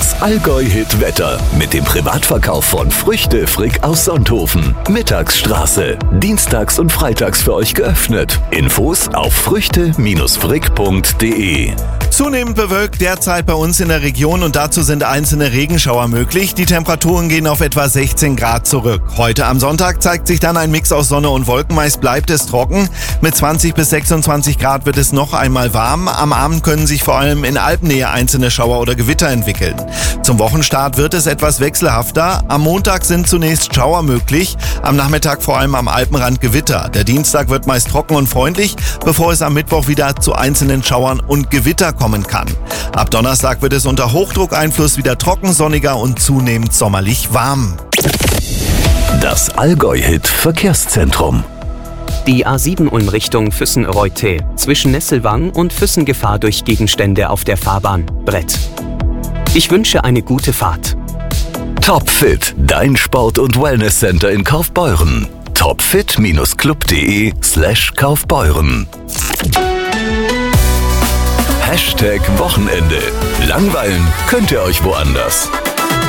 Das Allgäu-Hit-Wetter mit dem Privatverkauf von Früchte Frick aus Sonthofen. Mittagsstraße. Dienstags und freitags für euch geöffnet. Infos auf früchte-frick.de. Zunehmend bewölkt derzeit bei uns in der Region und dazu sind einzelne Regenschauer möglich. Die Temperaturen gehen auf etwa 16 Grad zurück. Heute am Sonntag zeigt sich dann ein Mix aus Sonne und Wolken. Meist bleibt es trocken. Mit 20 bis 26 Grad wird es noch einmal warm. Am Abend können sich vor allem in Alpennähe einzelne Schauer oder Gewitter entwickeln. Zum Wochenstart wird es etwas wechselhafter. Am Montag sind zunächst Schauer möglich. Am Nachmittag vor allem am Alpenrand Gewitter. Der Dienstag wird meist trocken und freundlich, bevor es am Mittwoch wieder zu einzelnen Schauern und Gewitter kommen kann. Ab Donnerstag wird es unter Hochdruckeinfluss wieder trocken, sonniger und zunehmend sommerlich warm. Das Allgäu-Hit Verkehrszentrum. Die A7 Ulm Richtung Füssen-Reutte. Zwischen Nesselwang und Füssen Gefahr durch Gegenstände auf der Fahrbahn. Brett. Ich wünsche eine gute Fahrt. Topfit, dein Sport- und Wellnesscenter in Kaufbeuren. topfit-club.de/Kaufbeuren. #Wochenende. Langweilen könnt ihr euch woanders.